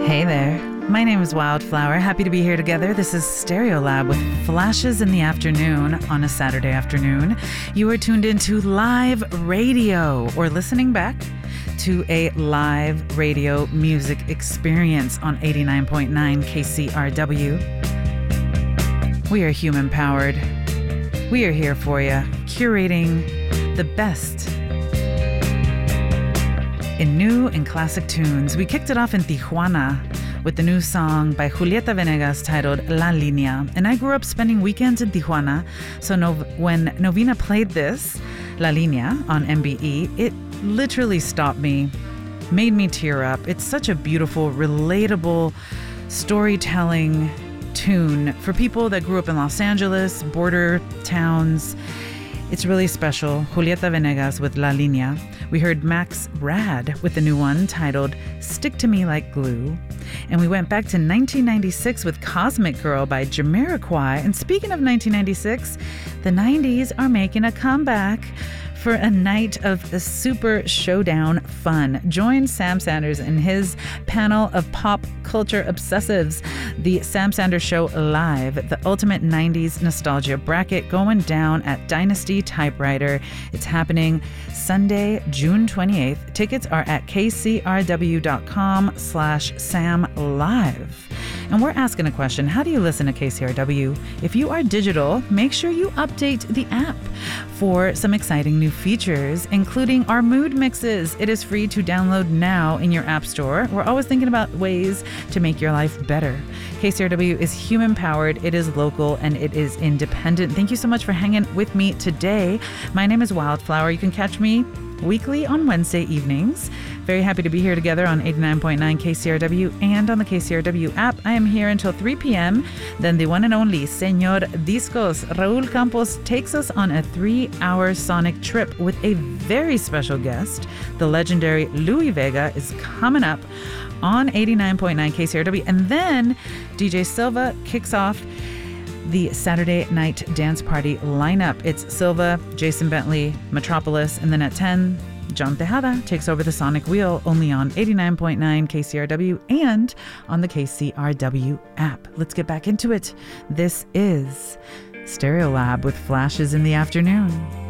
Hey there. My name is Wildflower. Happy to be here together. This is Stereolab with flashes in the afternoon on a Saturday afternoon. You are tuned into live radio or listening back to a live radio music experience on 89.9 KCRW. We are human powered. We are here for you, curating the best in new and classic tunes. We kicked it off in Tijuana with the new song by Julieta Venegas titled La Línea. And I grew up spending weekends in Tijuana, so when Novena played this, La Línea, on MBE, it literally stopped me, made me tear up. It's such a beautiful, relatable storytelling tune for people that grew up in Los Angeles, border towns. It's really special. Julieta Venegas with La Línea. We heard Max Rad with the new one titled Stick to Me Like Glue. And we went back to 1996 with Cosmic Girl by Jamiroquai. And speaking of 1996, the 90s are making a comeback for a night of a super showdown fun. Join Sam Sanders and his panel of pop culture obsessives. The Sam Sanders Show Live, the ultimate 90s nostalgia bracket, going down at Dynasty Typewriter. It's happening Sunday, June 28th. Tickets are at kcrw.com/samlive. And we're asking a question. How do you listen to KCRW? If you are digital, make sure you update the app for some exciting new features, including our mood mixes. It is free to download now in your app store. We're always thinking about ways to make your life better. KCRW is human-powered, it is local, and it is independent. Thank you so much for hanging with me today. My name is Wildflower. You can catch me weekly on Wednesday evenings. Very happy to be here together on 89.9 KCRW and on the KCRW app. I am here until 3 p.m. Then the one and only Señor Discos, Raul Campos, takes us on a 3-hour sonic trip with a very special guest. The legendary Louie Vega is coming up on 89.9 KCRW. And then DJ Silva kicks off the Saturday night dance party lineup. It's Silva, Jason Bentley, Metropolis, and then at 10, John Tejada takes over the Sonic Wheel, only on 89.9 KCRW and on the KCRW app. Let's get back into it. This is Stereolab with flashes in the afternoon.